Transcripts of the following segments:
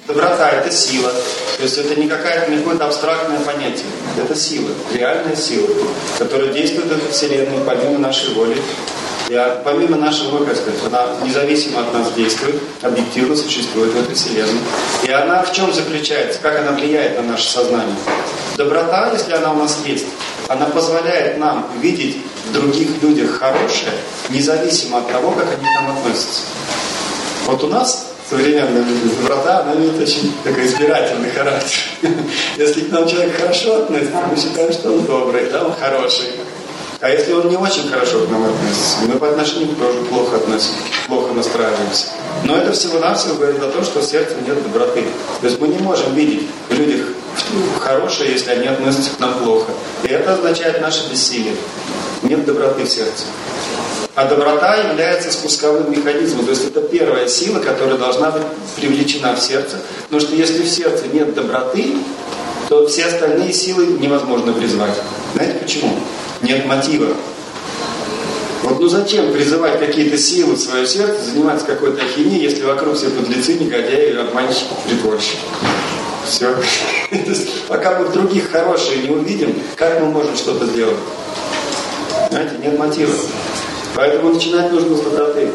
Доброта – это сила. То есть это не какое-то абстрактное понятие. Это сила, реальная сила, которая действует в этой Вселенной помимо нашей воли. И помимо нашего, как сказать, она независимо от нас действует, объективно существует в этой Вселенной. И она в чем заключается? Как она влияет на наше сознание? Доброта, если она у нас есть, она позволяет нам видеть в других людях хорошее, независимо от того, как они к нам относятся. Вот у нас современная доброта, она имеет очень такой избирательный характер. Если к нам человек хорошо относится, мы считаем, что он добрый, да, он хороший. А если он не очень хорошо к нам относится, мы по отношению к нему тоже плохо относимся, плохо настраиваемся. Но это всего-навсего говорит о том, что в сердце нет доброты. То есть мы не можем видеть в людях хорошее, если они относятся к нам плохо. И это означает наше бессилие. Нет доброты в сердце. А доброта является спусковым механизмом. То есть это первая сила, которая должна быть привлечена в сердце. Потому что если в сердце нет доброты, то все остальные силы невозможно призвать. Знаете почему? Нет мотива. Вот зачем призывать какие-то силы в свое сердце, заниматься какой-то ахинеей, если вокруг все подлецы, негодяи, обманщики, притворщики. Все. Пока мы в других хорошие не увидим, как мы можем что-то сделать? Знаете, нет мотива. Поэтому начинать нужно с доброты.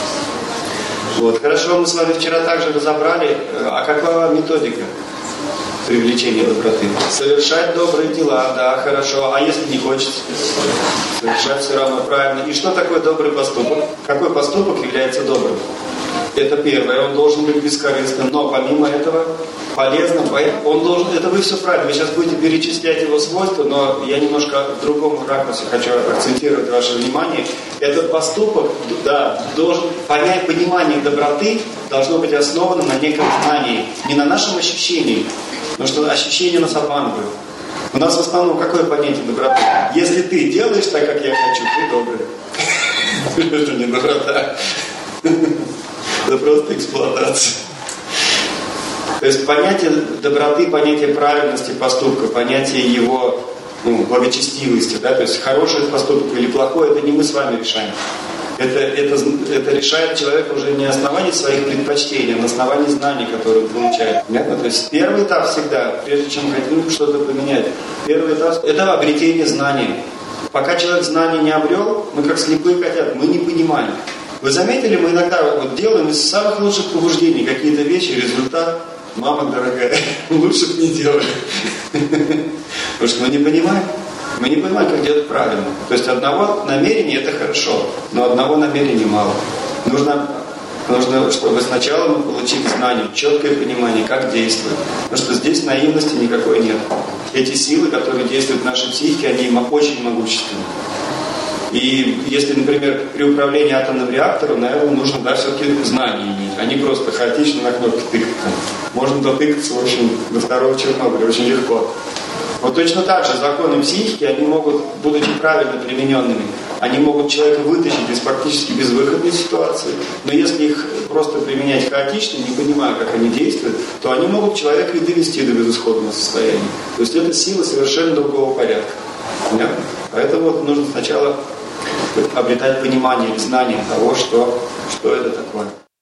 Вот. Хорошо, мы с вами вчера также разобрали, а какова методика привлечения доброты? Совершать добрые дела, да, хорошо. А если не хочется? Совершать все равно правильно. И что такое добрый поступок? Какой поступок является добрым? Это первое, он должен быть бескорыстным, но помимо этого полезным, он должен, это вы все правильно, вы сейчас будете перечислять его свойства, но я немножко в другом ракурсе хочу акцентировать ваше внимание. Этот поступок, да, должен понять, понимание доброты должно быть основано на неком знании, не на нашем ощущении, потому что ощущения нас обманывают. У нас в основном какое понятие доброты? Если ты делаешь так, как я хочу, ты добрый. Это не доброта. Это просто эксплуатация. То есть понятие доброты, понятие правильности поступка, понятие его благочестивости, да, то есть хороший поступок или плохой, это не мы с вами решаем. Это решает человек уже не на основании своих предпочтений, а на основании знаний, которые он получает. Понятно? То есть первый этап всегда, прежде чем хотим что-то поменять, первый этап – это обретение знаний. Пока человек знаний не обрел, мы как слепые котята, мы не понимаем. Вы заметили, мы иногда делаем из самых лучших побуждений какие-то вещи, результат, мама дорогая, лучше бы не делали. Потому что мы не понимаем. Мы не понимаем, как делать правильно. То есть одного намерения это хорошо, но одного намерения мало. Нужно, чтобы сначала мы получили знание, четкое понимание, как действовать. Потому что здесь наивности никакой нет. Эти силы, которые действуют в нашей психике, они очень могущественны. И если, например, при управлении атомным реактором, наверное, нужно, все-таки знания иметь, а не просто хаотично на кнопки тыкать. Можно дотыкаться, в общем, до второго Чернобыля очень легко. Вот точно так же законы психики, они могут, будучи правильно примененными, они могут человека вытащить из практически безвыходной ситуации. Но если их просто применять хаотично, не понимая, как они действуют, то они могут человека и довести до безысходного состояния. То есть это сила совершенно другого порядка. Понятно? Поэтому нужно сначала обретать понимание, знание того, что это такое.